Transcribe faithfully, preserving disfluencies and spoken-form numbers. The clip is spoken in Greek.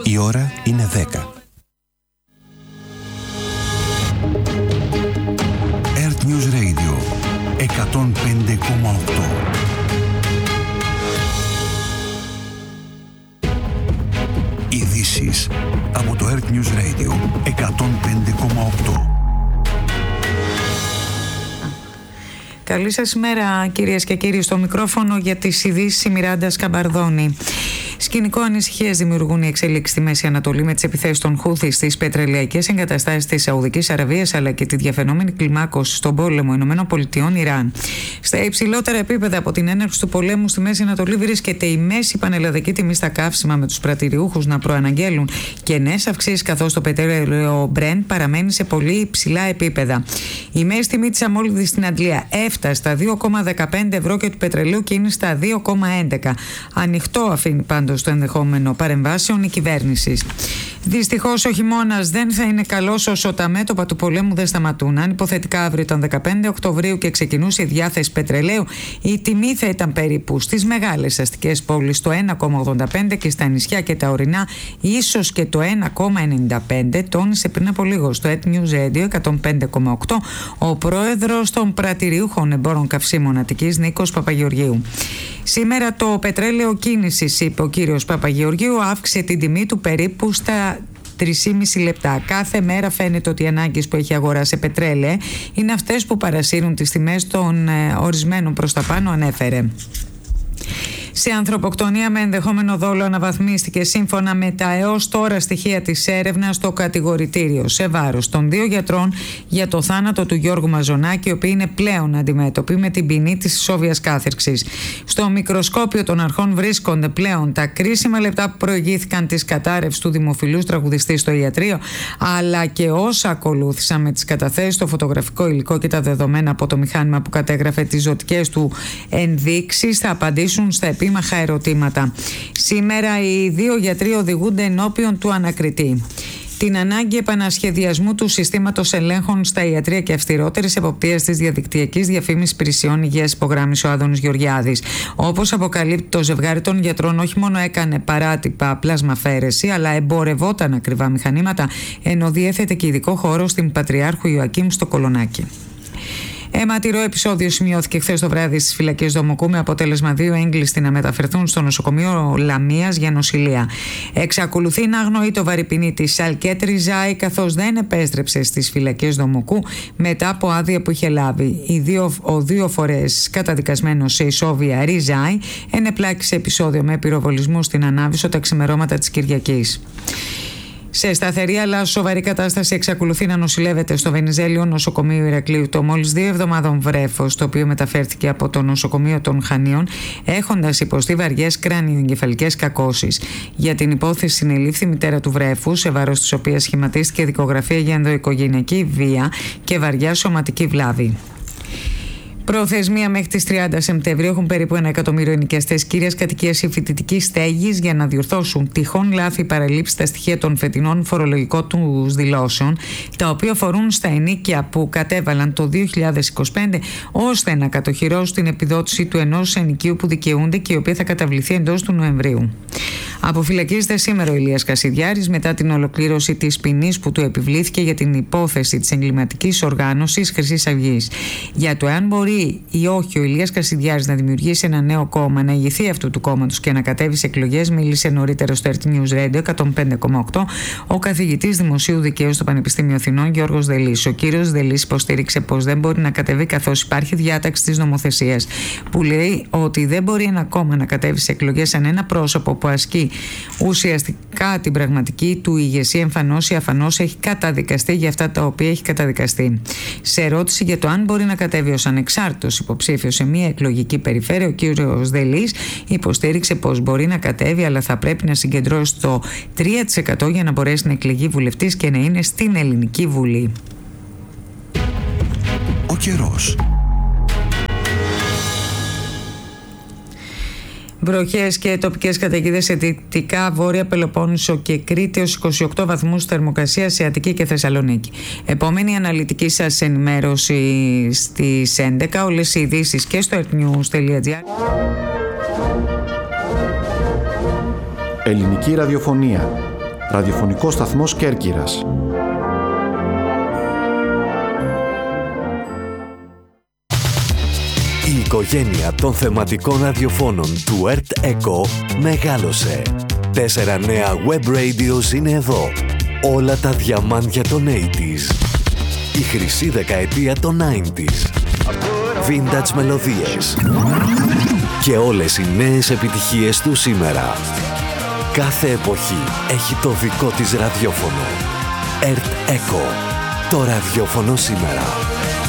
Η ώρα είναι δέκα. Earth News Radio εκατόν πέντε κόμμα οκτώ. Ειδήσεις από το Earth News Radio εκατόν πέντε κόμμα οκτώ. Καλή σας ημέρα, κυρίες και κύριοι. Στο μικρόφωνο για τις ειδήσεις η Μιράντα Σκαμπαρδόνη. Σκηνικό ανησυχίας δημιουργούν οι εξελίξεις στη Μέση Ανατολή με τις επιθέσεις των Χούθι στις πετρελαϊκές εγκαταστάσεις της Σαουδικής Αραβίας αλλά και τη διαφαινόμενη κλιμάκωση στον πόλεμο ΗΠΑ Ιράν. Στα υψηλότερα επίπεδα από την έναρξη του πολέμου στη Μέση Ανατολή βρίσκεται η μέση πανελλαδική τιμή στα καύσιμα, με τους πρατηριούχους να προαναγγέλουν κενές αυξήσεις, καθώς το πετρέλαιο Brent παραμένει σε πολύ υψηλά επίπεδα. Η μέση τιμή της αμόλυβδης στην Αντλία έφτασε στα δύο κόμμα δεκαπέντε ευρώ και του πετρελαίου και είναι στα δύο κόμμα έντεκα. Ανοιχτό αφήνει πάντως στο ενδεχόμενο παρεμβάσεων η κυβέρνηση. Δυστυχώς ο χειμώνας δεν θα είναι καλός όσο τα μέτωπα του πολέμου δεν σταματούν. Αν υποθετικά αύριο ήταν δεκαπέντε Οκτωβρίου και ξεκινούσε η διάθεση πετρελαίου, η τιμή θα ήταν περίπου στις μεγάλες αστικές πόλεις το ένα κόμμα ογδόντα πέντε και στα νησιά και τα ορεινά ίσως και το ένα κόμμα ενενήντα πέντε, τόνισε πριν από λίγο στο Earth News Radio εκατόν πέντε κόμμα οκτώ ο πρόεδρος των πρατηριούχων εμπόρων καυσίμων Αττικής, Νίκος Παπαγεωργίου. Σήμερα το πετρέλαιο κίνησης, είπε ο κύριος Παπαγεωργίου, αύξησε την τιμή του περίπου στα τρία και μισό λεπτά. Κάθε μέρα φαίνεται ότι οι ανάγκες που έχει αγορά σε πετρέλαιο είναι αυτές που παρασύρουν τις τιμές των ε, ορισμένων προς τα πάνω, ανέφερε. Σε ανθρωποκτονία με ενδεχόμενο δόλο αναβαθμίστηκε σύμφωνα με τα έως τώρα στοιχεία της έρευνας το κατηγορητήριο σε βάρος των δύο γιατρών για το θάνατο του Γιώργου Μαζονάκη, οι οποίοι είναι πλέον αντιμέτωποι με την ποινή της ισόβιας κάθυρξης. Στο μικροσκόπιο των αρχών βρίσκονται πλέον τα κρίσιμα λεπτά που προηγήθηκαν της κατάρρευσης του δημοφιλούς τραγουδιστή στο ιατρείο, αλλά και όσα ακολούθησαν με τις καταθέσεις, το φωτογραφικό υλικό και τα δεδομένα από το μηχάνημα που κατέγραφε τις ζωτικές του ενδείξεις θα απαντήσουν στα επίμαχα ερωτήματα. Σήμερα οι δύο γιατροί οδηγούνται ενώπιον του ανακριτή. Την ανάγκη επανασχεδιασμού του συστήματος ελέγχων στα ιατρεία και αυστηρότερης εποπτείας της διαδικτυακής διαφήμισης υπηρεσιών υγείας, υπογράμμισε ο Άδωνης Γεωργιάδης. Όπως αποκαλύπτει, το ζευγάρι των γιατρών όχι μόνο έκανε παράτυπα πλασμαφέρεση, αλλά εμπορευόταν ακριβά μηχανήματα, ενώ διέθετε και ειδικό χώρο στην Πατριάρχου Ιωακήμ στο Κολονάκι. Αιματηρό επεισόδιο σημειώθηκε χθες το βράδυ στις φυλακές Δομοκού, με αποτέλεσμα δύο έγκλειστοι να μεταφερθούν στο νοσοκομείο Λαμίας για νοσηλεία. Εξακολουθεί να αγνοεί το βαρυπινή της Σαλκέτ Ριζάη, καθώς δεν επέστρεψε στις φυλακές Δομοκού μετά από άδεια που είχε λάβει. Οι δύο, ο δύο φορές καταδικασμένος σε ισόβια Ριζάη ενεπλάκη σε επεισόδιο με πυροβολισμού στην Ανάβησο τα ξημερώματα της Κυριακής. Σε σταθερή αλλά σοβαρή κατάσταση εξακολουθεί να νοσηλεύεται στο Βενιζέλιο νοσοκομείο Ηρακλείου το μόλις δύο εβδομάδων βρέφος, το οποίο μεταφέρθηκε από το νοσοκομείο των Χανίων έχοντας υποστεί βαριές κρανιοεγκεφαλικές κακώσεις. Για την υπόθεση συνελήφθη η μητέρα του βρέφου, σε βάρος της οποίας σχηματίστηκε δικογραφία για ενδοοικογενειακή βία και βαριά σωματική βλάβη. Προθεσμία μέχρι τις τριάντα Σεπτεμβρίου έχουν περίπου ένα εκατομμύριο ενοικιαστές κύριας κατοικίας ή φοιτητικής στέγης για να διορθώσουν τυχόν λάθη παραλήψη στα στοιχεία των φετινών φορολογικών τους δηλώσεων, τα οποία αφορούν στα ενοίκια που κατέβαλαν το δύο χιλιάδες είκοσι πέντε, ώστε να κατοχυρώσουν την επιδότηση του ενός ενοικίου που δικαιούνται και η οποία θα καταβληθεί εντός του Νοεμβρίου. Αποφυλακίζεται σήμερα ο Ηλίας Κασιδιάρης μετά την ολοκλήρωση της ποινής που του επιβλήθηκε για την υπόθεση της εγκληματικής οργάνωσης Χρυσής Αυγής. Για το εάν μπορεί ή όχι ο Ηλίας Κασιδιάρης να δημιουργήσει ένα νέο κόμμα, να ηγηθεί αυτού του κόμματος και να κατέβει σε εκλογές, μίλησε νωρίτερα στο Earth News Radio εκατόν πέντε κόμμα οκτώ ο καθηγητής Δημοσίου Δικαίου στο Πανεπιστήμιο Αθηνών Γιώργος Δελής. Ο κύριος Δελής υποστήριξε πως δεν μπορεί να κατέβει, καθώς υπάρχει διάταξη της νομοθεσίας που λέει ότι δεν μπορεί ένα κόμμα να κατέβει σε εκλογές σαν ένα πρόσωπο που ασκεί ουσιαστικά την πραγματική του ηγεσία εμφανώς ή αφανώς έχει καταδικαστεί για αυτά τα οποία έχει καταδικαστεί. Σε ερώτηση για το αν μπορεί να κατέβει ως ανεξάρτητος υποψήφιος σε μια εκλογική περιφέρεια, ο κύριος Δελής υποστήριξε πως μπορεί να κατέβει, αλλά θα πρέπει να συγκεντρώσει το τρία τοις εκατό για να μπορέσει να εκλεγεί βουλευτής και να είναι στην Ελληνική Βουλή. Ο καιρός. Βροχές και τοπικές καταιγίδες σε δυτικά Βόρεια Πελοπόννησο και Κρήτη ως είκοσι οκτώ βαθμούς θερμοκρασία σε Αττική και Θεσσαλονίκη. Επόμενη αναλυτική σας ενημέρωση στις έντεκα. Όλες οι ειδήσεις και στο earthnews τελεία gr. Ελληνική ραδιοφωνία. Ραδιοφωνικός σταθμός Κέρκυρας. Η οικογένεια των θεματικών ραδιοφώνων του Earth Echo μεγάλωσε. Τέσσερα νέα web radios είναι εδώ. Όλα τα διαμάντια των ογδόντα. Η χρυσή δεκαετία των ενενήντα. Vintage μελωδίες. Και όλες οι νέες επιτυχίες του σήμερα. Κάθε εποχή έχει το δικό της ραδιόφωνο. Earth Echo. Το ραδιόφωνο σήμερα.